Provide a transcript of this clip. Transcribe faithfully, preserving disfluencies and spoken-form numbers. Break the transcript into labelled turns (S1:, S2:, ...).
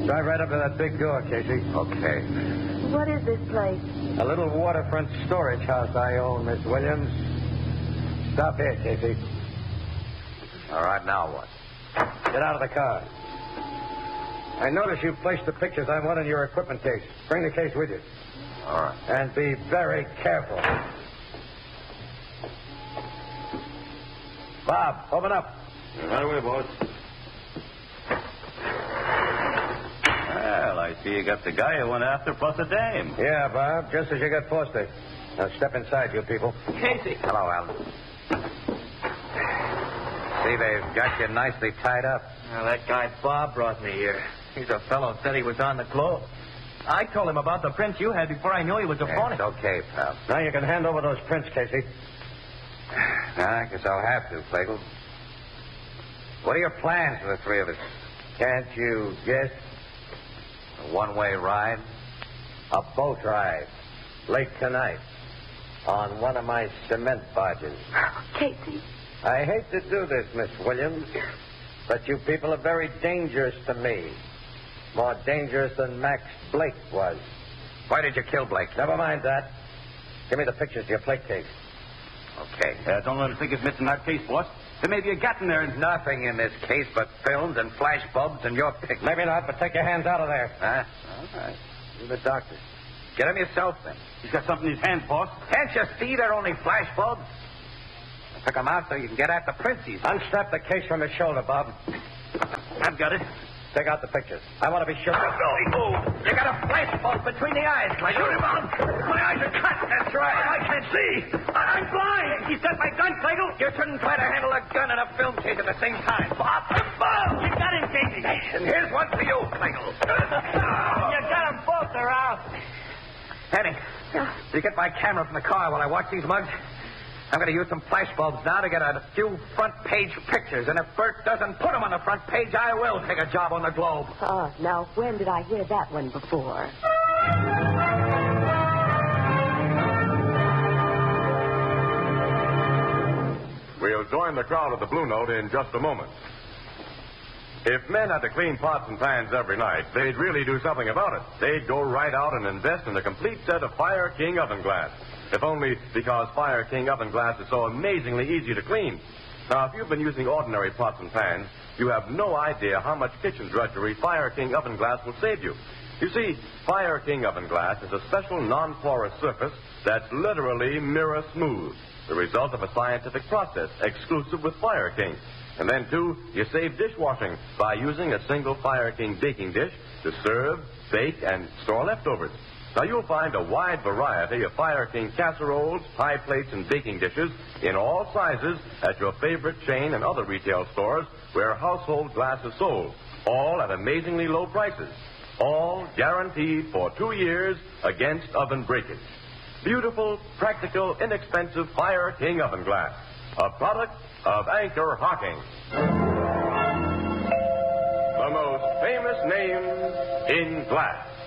S1: Drive right up to that big door, Casey.
S2: Okay.
S3: What is this place?
S1: A little waterfront storage house I own, Miss Williams. Stop here, Casey.
S2: All right, now what?
S1: Get out of the car. I notice you placed the pictures I want in your equipment case. Bring the case with you.
S2: All right.
S1: And be very careful. Bob, open up.
S4: Right away, boss.
S5: Well, I see you got the guy who went after plus a dame.
S1: Yeah, Bob, just as you got posted. Now step inside, you people.
S2: Casey. Hello, Alan. See, they've got you nicely tied up.
S6: Well, that guy Bob brought me here. He's a fellow said he was on the globe. I told him about the prints you had before I knew he was a phony.
S2: It's okay, pal.
S1: Now you can hand over those prints, Casey.
S2: I guess I'll have to, Flegel. What are your plans for the three of us?
S1: Can't you guess?
S2: A one-way ride?
S1: A boat ride. Late tonight. On one of my cement barges.
S3: Casey.
S1: I hate to do this, Miss Williams, but you people are very dangerous to me. More dangerous than Max Blake was.
S2: Why did you kill Blake?
S1: Never mind that. Give me the pictures of your plate case.
S2: Okay.
S5: Uh, don't let him think it's missing that case, boss. There may be a gat in there.
S2: There's nothing in this case but films and flash bulbs and your pictures.
S1: Maybe not, but take your hands out of there.
S2: Huh? All right. You're the doctor. Get him yourself, then.
S5: He's got something in his hands, boss.
S2: Can't you see they're only flash bulbs? I took them out so you can get at the princes.
S1: Unstrap the case from his shoulder, Bob.
S5: I've got it.
S1: Take out the pictures. I want to be sure.
S2: Oh, you got a flash bulb between the eyes. Like shoot him out. My eyes are cut. That's right. I can't see. I- I'm blind. He's got my gun, Flegel. You shouldn't try to handle a gun and a film case at the same time. Bob, Bob.
S6: You got him, Casey.
S2: And here's one for you, Flegel.
S6: You got them both around.
S2: Henny, you get my camera from the car while I watch these mugs? I'm going to use some flash bulbs now to get a few front page pictures. And if Bert doesn't put them on the front page, I will take a job on the Globe.
S3: Oh, now, when did I hear that one before?
S4: We'll join the crowd at the Blue Note in just a moment. If men had to clean pots and pans every night, they'd really do something about it. They'd go right out and invest in a complete set of Fire King oven glass. If only because Fire King oven glass is so amazingly easy to clean. Now, if you've been using ordinary pots and pans, you have no idea how much kitchen drudgery Fire King oven glass will save you. You see, Fire King oven glass is a special non-porous surface that's literally mirror smooth, the result of a scientific process exclusive with Fire King. And then, too, you save dishwashing by using a single Fire King baking dish to serve, bake, and store leftovers. Now, you'll find a wide variety of Fire King casseroles, pie plates, and baking dishes in all sizes at your favorite chain and other retail stores where household glass is sold, all at amazingly low prices, all guaranteed for two years against oven breakage. Beautiful, practical, inexpensive Fire King oven glass, a product of Anchor Hocking. The most famous name in glass.